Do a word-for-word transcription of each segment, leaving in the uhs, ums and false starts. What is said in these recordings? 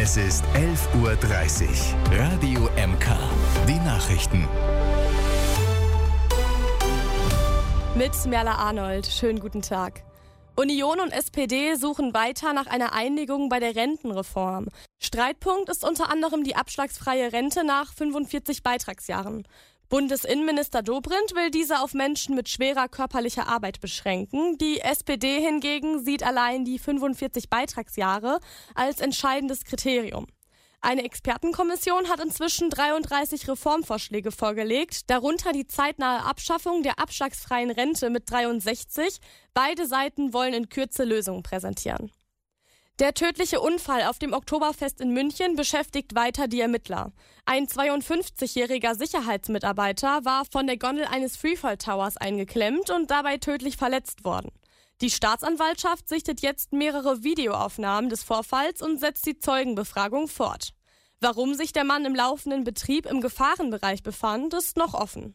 Es ist elf Uhr dreißig. Radio M K. Die Nachrichten. Mit Merla Arnold. Schönen guten Tag. Union und S P D suchen weiter nach einer Einigung bei der Rentenreform. Streitpunkt ist unter anderem die abschlagsfreie Rente nach fünfundvierzig Beitragsjahren. Bundesinnenminister Dobrindt will diese auf Menschen mit schwerer körperlicher Arbeit beschränken. Die S P D hingegen sieht allein die fünfundvierzig Beitragsjahre als entscheidendes Kriterium. Eine Expertenkommission hat inzwischen dreiunddreißig Reformvorschläge vorgelegt, darunter die zeitnahe Abschaffung der abschlagsfreien Rente mit dreiundsechzig. Beide Seiten wollen in Kürze Lösungen präsentieren. Der tödliche Unfall auf dem Oktoberfest in München beschäftigt weiter die Ermittler. Ein zweiundfünfzigjähriger Sicherheitsmitarbeiter war von der Gondel eines Freefall Towers eingeklemmt und dabei tödlich verletzt worden. Die Staatsanwaltschaft sichtet jetzt mehrere Videoaufnahmen des Vorfalls und setzt die Zeugenbefragung fort. Warum sich der Mann im laufenden Betrieb im Gefahrenbereich befand, ist noch offen.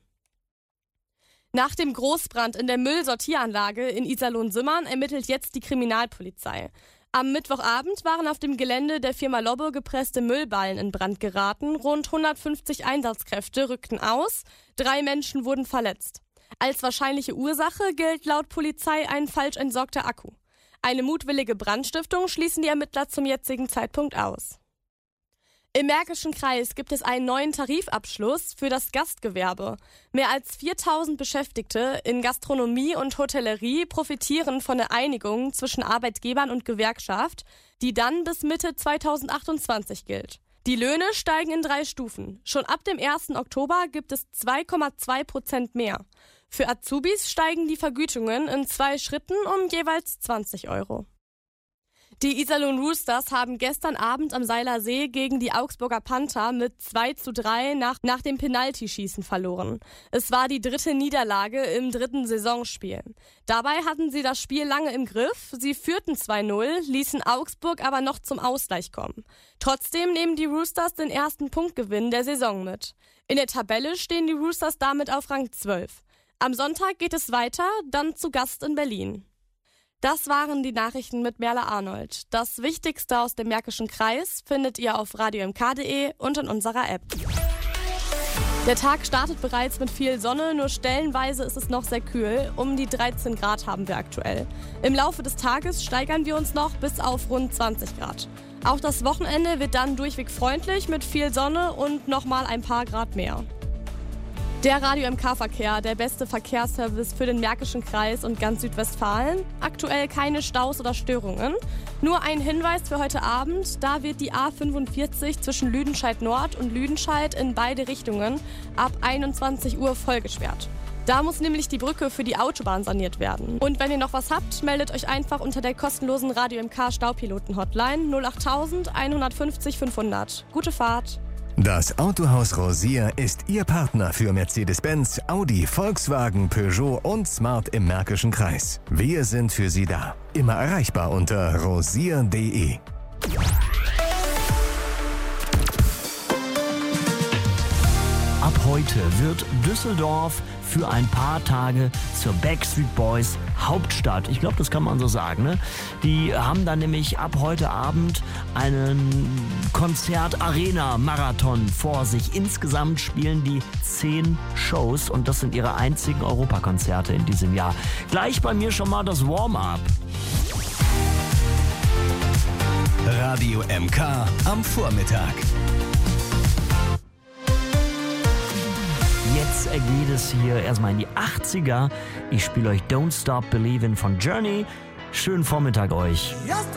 Nach dem Großbrand in der Müllsortieranlage in Iserlohn-Simmern ermittelt jetzt die Kriminalpolizei. Am Mittwochabend waren auf dem Gelände der Firma Lobbe gepresste Müllballen in Brand geraten. Rund hundertfünfzig Einsatzkräfte rückten aus. Drei Menschen wurden verletzt. Als wahrscheinliche Ursache gilt laut Polizei ein falsch entsorgter Akku. Eine mutwillige Brandstiftung schließen die Ermittler zum jetzigen Zeitpunkt aus. Im Märkischen Kreis gibt es einen neuen Tarifabschluss für das Gastgewerbe. Mehr als viertausend Beschäftigte in Gastronomie und Hotellerie profitieren von der Einigung zwischen Arbeitgebern und Gewerkschaft, die dann bis Mitte zweitausendachtundzwanzig gilt. Die Löhne steigen in drei Stufen. Schon ab dem ersten Oktober gibt es zwei Komma zwei Prozent mehr. Für Azubis steigen die Vergütungen in zwei Schritten um jeweils zwanzig Euro. Die Iserlohn Roosters haben gestern Abend am Seiler See gegen die Augsburger Panther mit zwei zu drei nach, nach dem Penaltyschießen verloren. Es war die dritte Niederlage im dritten Saisonspiel. Dabei hatten sie das Spiel lange im Griff. Sie führten zwei null, ließen Augsburg aber noch zum Ausgleich kommen. Trotzdem nehmen die Roosters den ersten Punktgewinn der Saison mit. In der Tabelle stehen die Roosters damit auf Rang zwölf. Am Sonntag geht es weiter, dann zu Gast in Berlin. Das waren die Nachrichten mit Merla Arnold. Das Wichtigste aus dem Märkischen Kreis findet ihr auf radio m k punkt d e und in unserer App. Der Tag startet bereits mit viel Sonne, nur stellenweise ist es noch sehr kühl. Um die dreizehn Grad haben wir aktuell. Im Laufe des Tages steigern wir uns noch bis auf rund zwanzig Grad. Auch das Wochenende wird dann durchweg freundlich mit viel Sonne und nochmal ein paar Grad mehr. Der Radio M K-Verkehr, der beste Verkehrsservice für den Märkischen Kreis und ganz Südwestfalen. Aktuell keine Staus oder Störungen. Nur ein Hinweis für heute Abend, da wird die A fünfundvierzig zwischen Lüdenscheid Nord und Lüdenscheid in beide Richtungen ab einundzwanzig Uhr vollgesperrt. Da muss nämlich die Brücke für die Autobahn saniert werden. Und wenn ihr noch was habt, meldet euch einfach unter der kostenlosen Radio M K Staupiloten-Hotline null acht tausend einhundertfünfzig fünfhundert. Gute Fahrt! Das Autohaus Rosier ist Ihr Partner für Mercedes-Benz, Audi, Volkswagen, Peugeot und Smart im Märkischen Kreis. Wir sind für Sie da. Immer erreichbar unter rosier punkt d e. Ab heute wird Düsseldorf für ein paar Tage zur Backstreet Boys Hauptstadt. Ich glaube, das kann man so sagen. Ne? Die haben dann nämlich ab heute Abend einen Konzert-Arena-Marathon vor sich. Insgesamt spielen die zehn Shows und das sind ihre einzigen Europakonzerte in diesem Jahr. Gleich bei mir schon mal das Warm-up. Radio M K am Vormittag. Jetzt geht es hier erstmal in die achtziger. Ich spiele euch Don't Stop Believin' von Journey. Schönen Vormittag euch.